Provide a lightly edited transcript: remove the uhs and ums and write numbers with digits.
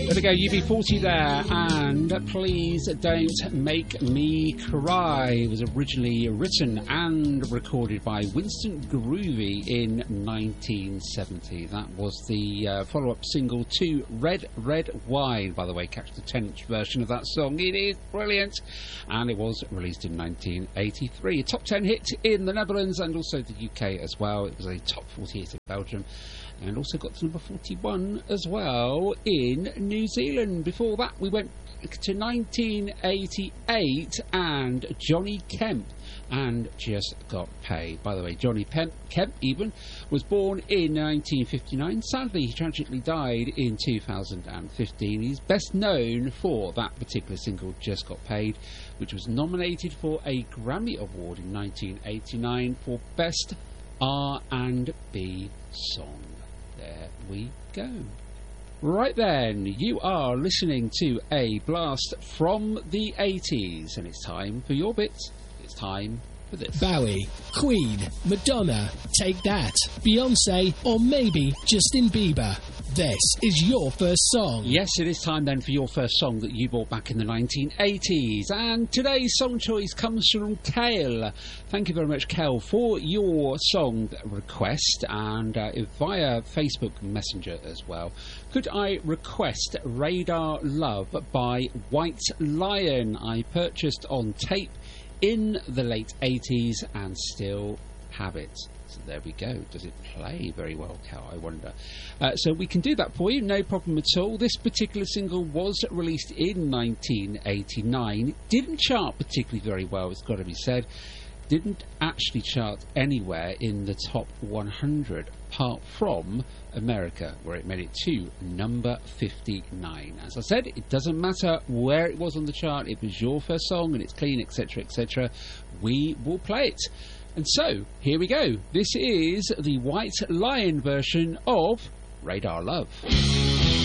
There we go, UB40 there, and Please Don't Make Me Cry. It was originally written and recorded by Winston Groovy in 1970. That was the follow-up single to Red, Red Wine. By the way, catch the 10-inch version of that song. It is brilliant. And it was released in 1983. A top 10 hit in the Netherlands and also the UK as well. It was a top 40 hit in Belgium. And also got to number 41 as well in New Zealand. Before that, we went to 1988 and Johnny Kemp and Just Got Paid. By the way, Johnny Kemp even was born in 1959. Sadly, he tragically died in 2015. He's best known for that particular single, Just Got Paid, which was nominated for a Grammy Award in 1989 for Best R&B Song. There we go. Right then, you are listening to a blast from the 80s, and it's time for your bits. It's time for this. Bowie, Queen, Madonna, Take That, Beyonce, or maybe Justin Bieber. This is your first song. Yes, it is time then for your first song that you bought back in the 1980s. And today's song choice comes from Kel. Thank you very much, Kel, for your song request, and via Facebook Messenger as well. Could I request Radar Love by White Lion? I purchased on tape in the late 80s and still have it. So there we go. Does it play very well, Cal, I wonder? So we can do that for you, no problem at all. This particular single was released in 1989. Didn't chart particularly very well, it's got to be said. Didn't actually chart anywhere in the top 100, apart from America, where it made it to number 59. As I said, it doesn't matter where it was on the chart. It was your first song and it's clean, etc., etc. We will play it. And so, here we go. This is the White Lion version of Radar Love.